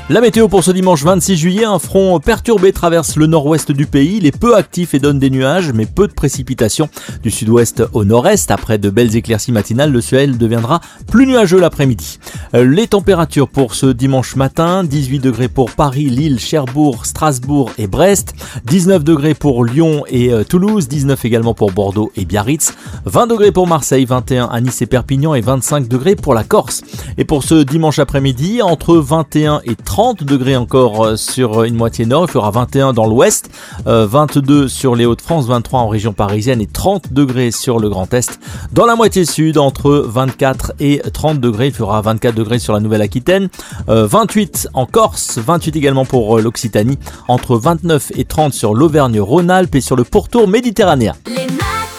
La météo pour ce dimanche 26 juillet, un front perturbé traverse le nord-ouest du pays. Il est peu actif et donne des nuages, mais peu de précipitations. Du sud-ouest au nord-est, après de belles éclaircies matinales, le ciel deviendra plus nuageux l'après-midi. Les températures pour ce dimanche matin, 18 degrés pour Paris, Lille, Cherbourg, Strasbourg et Brest, 19 degrés pour Lyon et Toulouse, 19 également pour Bordeaux et Biarritz, 20 degrés pour Marseille, 21 à Nice et Perpignan et 25 degrés pour la Corse. Et pour ce dimanche après-midi, entre 21 et 30 degrés encore sur une moitié nord, il fera 21 dans l'ouest, 22 sur les Hauts-de-France, 23 en région parisienne et 30 degrés sur le Grand Est. Dans la moitié sud, entre 24 et 30 degrés, il fera 24 degrés sur la Nouvelle-Aquitaine, 28 en Corse, 28 également pour l'Occitanie, entre 29 et 30 sur l'Auvergne-Rhône-Alpes et sur le pourtour méditerranéen.